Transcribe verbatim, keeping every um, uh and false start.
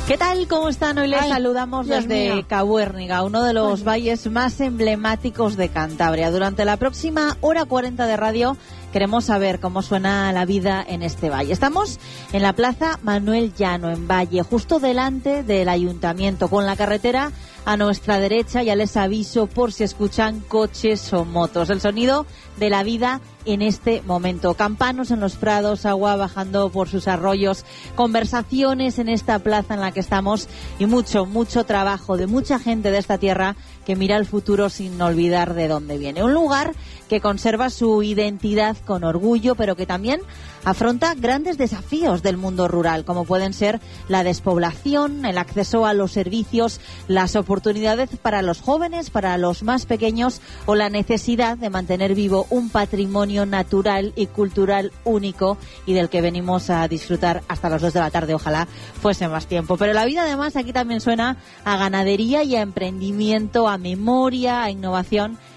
¿Qué tal? ¿Cómo están? Hoy les Ay, saludamos Dios desde mío. Cabuérniga, uno de los Ay. valles más emblemáticos de Cantabria. Durante la próxima hora cuarenta de radio queremos saber cómo suena la vida en este valle. Estamos en la Plaza Manuel Llano, en Valle, justo delante del ayuntamiento, con la carretera a nuestra derecha. Ya les aviso por si escuchan coches o motos. El sonido de la vida en este momento. Campanos en los prados, agua bajando por sus arroyos, conversaciones en esta plaza en la que estamos y mucho, mucho trabajo de mucha gente de esta tierra que mira el futuro sin olvidar de dónde viene. Un lugar que conserva su identidad con orgullo, pero que también afronta grandes desafíos del mundo rural, como pueden ser la despoblación, el acceso a los servicios, las oportunidades para los jóvenes, para los más pequeños, o la necesidad de mantener vivo un patrimonio natural y cultural único y del que venimos a disfrutar hasta las dos de la tarde. Ojalá fuese más tiempo. Pero la vida, además, aquí también suena a ganadería y a emprendimiento, a memoria, a innovación